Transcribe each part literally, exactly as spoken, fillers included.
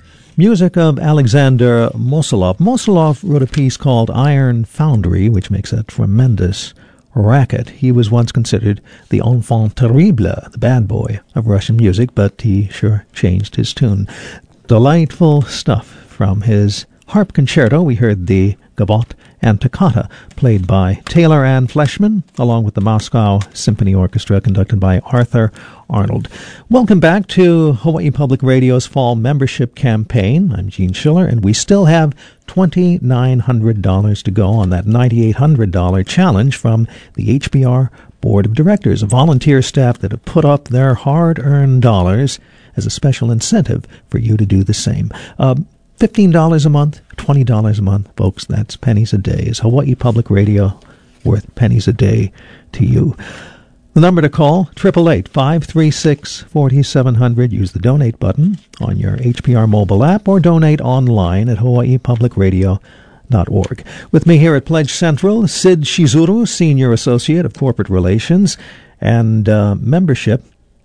Music of Alexander Mosolov. Mosolov wrote a piece called Iron Foundry, which makes a tremendous racket. He was once considered the enfant terrible, the bad boy of Russian music, but he sure changed his tune. Delightful stuff from his harp concerto. We heard the Gavotte and Toccata, played by Taylor Ann Fleshman, along with the Moscow Symphony Orchestra, conducted by Arthur Arnold. Welcome back to Hawaii Public Radio's Fall Membership Campaign. I'm Gene Schiller, and we still have two thousand nine hundred dollars to go on that nine thousand eight hundred dollars challenge from the H B R Board of Directors, a volunteer staff that have put up their hard-earned dollars as a special incentive for you to do the same. Uh, fifteen dollars a month, twenty dollars a month, folks, that's pennies a day. Is Hawaii Public Radio worth pennies a day to you? The number to call, eight eight eight, five three six, four seven zero zero. Use the donate button on your H P R mobile app or donate online at hawaii public radio dot org. With me here at Pledge Central, Sid Shizuru, Senior Associate of Corporate Relations and uh, Membership.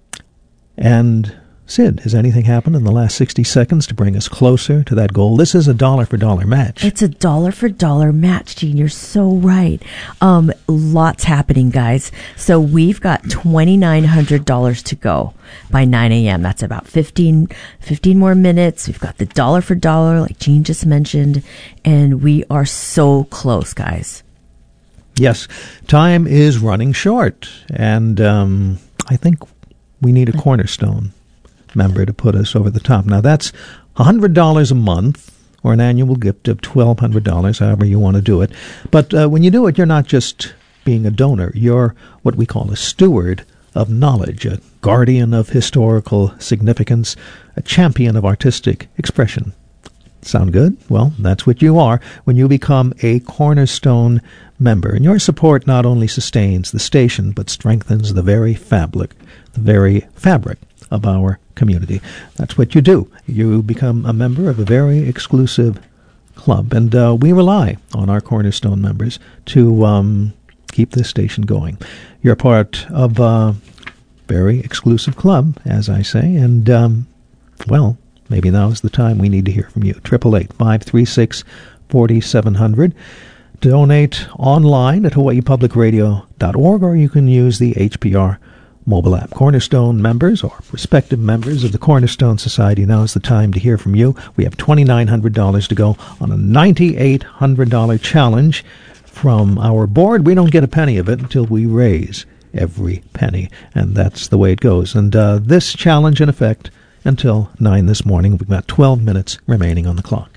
And Sid, has anything happened in the last sixty seconds to bring us closer to that goal? This is a dollar-for-dollar match. It's a dollar-for-dollar match, Gene. You're so right. Um, lots happening, guys. So we've got two thousand nine hundred dollars to go by nine a.m. That's about fifteen, fifteen more minutes. We've got the dollar-for-dollar, like Gene just mentioned, and we are so close, guys. Yes, time is running short, and um, I think we need a cornerstone member to put us over the top. Now, that's one hundred dollars a month, or an annual gift of twelve hundred dollars, however you want to do it. But uh, when you do it, you're not just being a donor. You're what we call a steward of knowledge, a guardian of historical significance, a champion of artistic expression. Sound good? Well, that's what you are when you become a Cornerstone member. And your support not only sustains the station, but strengthens the very fabric, the very fabric of our community. That's what you do. You become a member of a very exclusive club, and uh, we rely on our Cornerstone members to um, keep this station going. You're part of a very exclusive club, as I say, and, um, well, maybe now's the time we need to hear from you. eight eight eight, five three six, four seven zero zero. Donate online at hawaii public radio dot org, or you can use the H P R mobile app. Cornerstone members or prospective members of the Cornerstone Society, now is the time to hear from you. We have two thousand nine hundred dollars to go on a nine thousand eight hundred dollars challenge from our board. We don't get a penny of it until we raise every penny, and that's the way it goes. And uh, this challenge in effect until nine this morning. We've got twelve minutes remaining on the clock.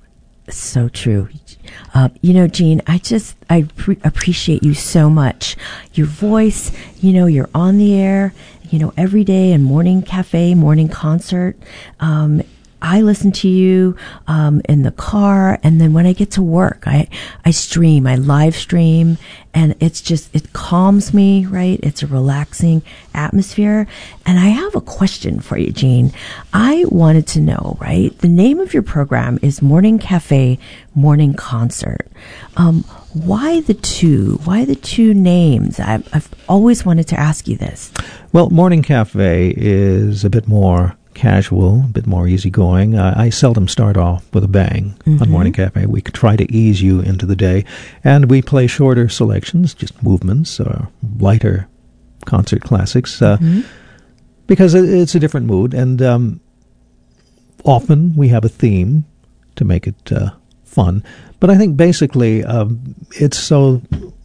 So true. Uh, you know, Gene, I just, I pre- appreciate you so much. Your voice, you know, you're on the air, you know, every day in morning cafe, morning concert. Um, I listen to you um, in the car, and then when I get to work, I, I stream, I live stream, and it's just, it calms me, right? It's a relaxing atmosphere. And I have a question for you, Gene. I wanted to know, right? The name of your program is Morning Cafe, Morning Concert. Um, why the two? Why the two names? I've, I've always wanted to ask you this. Well, Morning Cafe is a bit more casual, a bit more easygoing. Uh, I seldom start off with a bang mm-hmm. on Morning Cafe. We try to ease you into the day, and we play shorter selections, just movements, or lighter concert classics, uh, mm-hmm. because it, it's a different mood, and um, often we have a theme to make it uh, fun. But I think basically um, it's so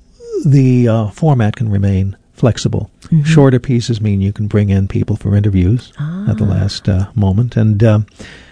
the uh, format can remain flexible. Mm-hmm. Shorter pieces mean you can bring in people for interviews ah. at the last uh, moment, and um,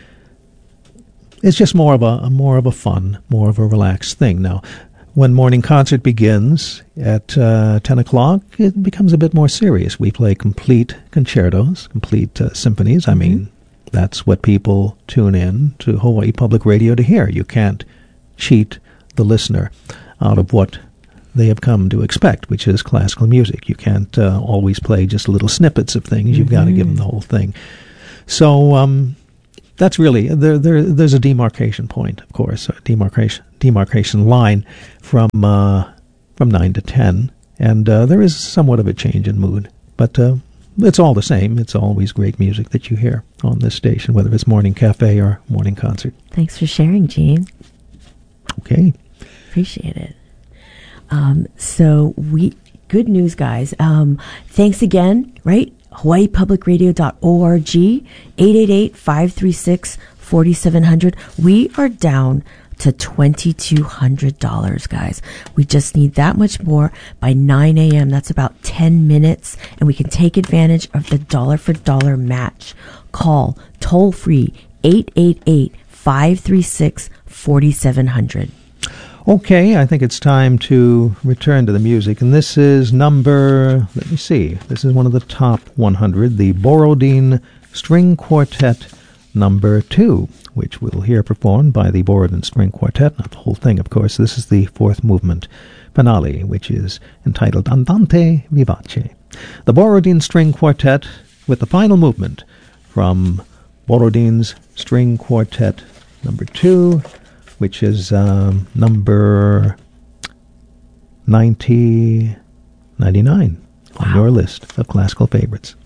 it's just more of a, a more of a fun, more of a relaxed thing. Now, when morning concert begins at uh, ten o'clock, it becomes a bit more serious. We play complete concertos, complete uh, symphonies. I mm-hmm. mean, that's what people tune in to Hawaii Public Radio to hear. You can't cheat the listener out of what they have come to expect, which is classical music. You can't uh, always play just little snippets of things. You've mm-hmm. got to give them the whole thing. So um, that's really, there, there. there's a demarcation point, of course, a demarcation demarcation line from uh, from nine to ten, and uh, there is somewhat of a change in mood. But uh, it's all the same. It's always great music that you hear on this station, whether it's morning cafe or morning concert. Thanks for sharing, Gene. Okay. Appreciate it. Um, so we, good news, guys. Um, thanks again, right? Hawaii Public Radio dot org, eight eight eight, five three six, four seven zero zero. We are down to twenty-two hundred dollars, guys. We just need that much more by nine a.m. That's about ten minutes, and we can take advantage of the dollar for dollar match. Call toll free eight eight eight, five three six, four seven zero zero. Okay, I think it's time to return to the music, and this is number, let me see, this is one of the top one hundred, the Borodin String Quartet number two, which we'll hear performed by the Borodin String Quartet, not the whole thing, of course. This is the fourth movement finale, which is entitled Andante Vivace. The Borodin String Quartet with the final movement from Borodin's String Quartet number two, which is um, number ninety ninety-nine on Wow. your list of classical favorites.